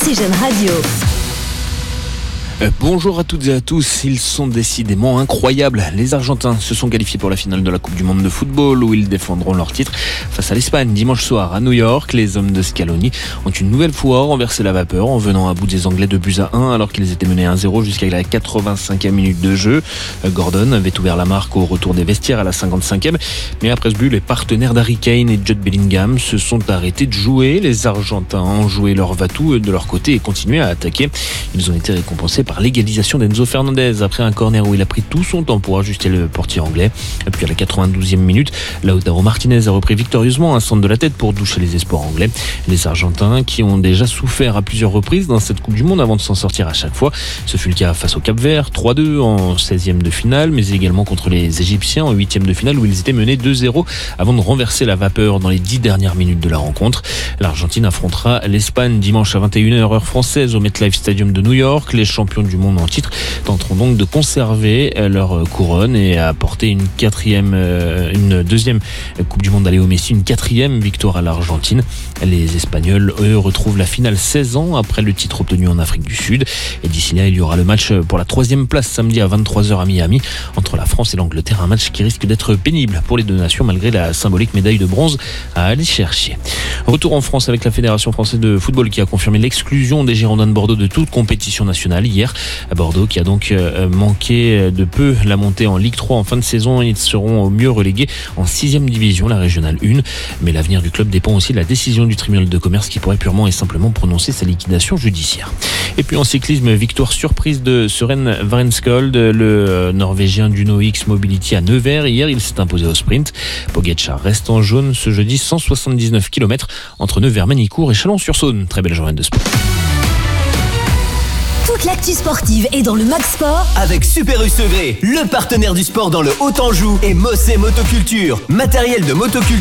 Oxygène Radio. Bonjour à toutes et à tous, ils sont décidément incroyables. Les Argentins se sont qualifiés pour la finale de la Coupe du Monde de football où ils défendront leur titre face à l'Espagne dimanche soir à New York. Les hommes de Scaloni ont une nouvelle fois renversé la vapeur en venant à bout des Anglais de buts à 1 alors qu'ils étaient menés 1-0 jusqu'à la 85e minute de jeu. Gordon avait ouvert la marque au retour des vestiaires à la 55e, mais après ce but, les partenaires d'Harry Kane et Jude Bellingham se sont arrêtés de jouer. Les Argentins ont joué leur va-tout de leur côté et continué à attaquer. Ils ont été récompensés par l'égalisation d'Enzo Fernandez après un corner où il a pris tout son temps pour ajuster le portier anglais. Et puis à la 92e minute, Lautaro Martinez a repris victorieusement un centre de la tête pour doucher les espoirs anglais. Les Argentins, qui ont déjà souffert à plusieurs reprises dans cette Coupe du Monde avant de s'en sortir à chaque fois, ce fut le cas face au Cap-Vert, 3-2 en 16e de finale, mais également contre les Égyptiens en 8e de finale où ils étaient menés 2-0 avant de renverser la vapeur dans les 10 dernières minutes de la rencontre. L'Argentine affrontera l'Espagne dimanche à 21h heure française au MetLife Stadium de New York. Les champions du monde en titre tenteront donc de conserver leur couronne et apporter une deuxième Coupe du Monde à Léo Messi, une 4e victoire à l'Argentine. Les Espagnols, eux, retrouvent la finale 16 ans après le titre obtenu en Afrique du Sud. Et d'ici là, il y aura le match pour la 3e place samedi à 23h à Miami entre la France et l'Angleterre. Un match qui risque d'être pénible pour les deux nations malgré la symbolique médaille de bronze à aller chercher. Retour en France avec la Fédération française de football qui a confirmé l'exclusion des Girondins de Bordeaux de toute compétition nationale hier. À Bordeaux qui a donc manqué de peu la montée en Ligue 3 en fin de saison. Ils seront au mieux relégués en 6e division, la régionale 1. Mais l'avenir du club dépend aussi de la décision du tribunal de commerce qui pourrait purement et simplement prononcer sa liquidation judiciaire. Et puis en cyclisme, victoire surprise de Søren Varenskold, le Norvégien d'Uno X Mobility à Nevers. Hier, il s'est imposé au sprint. Pogačar reste en jaune ce jeudi, 179 km entre Nevers-Manicourt et Chalon-sur-Saône. Très belle journée de sport. Toute l'actu sportive est dans le Mag Sport avec Super U Segré, le partenaire du sport dans le Haut-Anjou et Mossé Motoculture, matériel de motoculture.